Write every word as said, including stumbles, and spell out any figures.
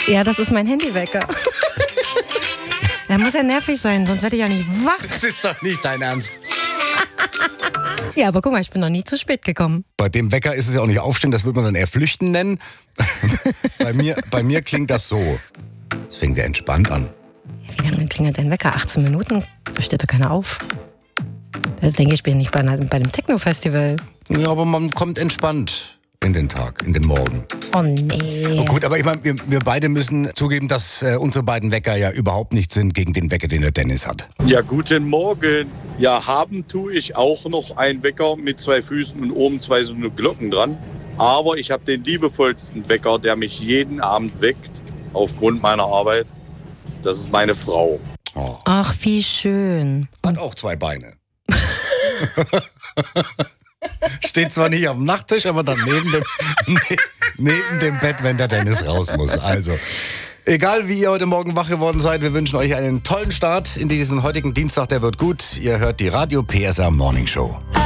Ja, das ist mein Handywecker. Der muss ja nervig sein, sonst werde ich ja nicht wach. Das ist doch nicht dein Ernst. Ja, aber guck mal, ich bin noch nie zu spät gekommen. Bei dem Wecker ist es ja auch nicht aufstehen, das würde man dann eher flüchten nennen. bei, mir, bei mir klingt das so. Das fängt ja entspannt an. Ja, wie lange klingelt dein Wecker? achtzehn Minuten? Da steht doch keiner auf. Da denke ich, bin nicht bei, einer, bei einem Techno-Festival. Ja, aber man kommt entspannt in den Tag, in den Morgen. Oh nee. Oh gut, aber ich meine, wir, wir beide müssen zugeben, dass äh, unsere beiden Wecker ja überhaupt nicht sind gegen den Wecker, den der Dennis hat. Ja, guten Morgen. Ja, haben tue ich auch noch einen Wecker mit zwei Füßen und oben zwei so eine Glocken dran. Aber ich habe den liebevollsten Wecker, der mich jeden Abend weckt, aufgrund meiner Arbeit. Das ist meine Frau. Oh. Ach, wie schön. Hat auch zwei Beine. Steht zwar nicht auf dem Nachttisch, aber dann neben dem, ne, neben dem Bett, wenn der Dennis raus muss. Also, egal wie ihr heute Morgen wach geworden seid, wir wünschen euch einen tollen Start in diesen heutigen Dienstag, der wird gut. Ihr hört die Radio P S R Morning Show.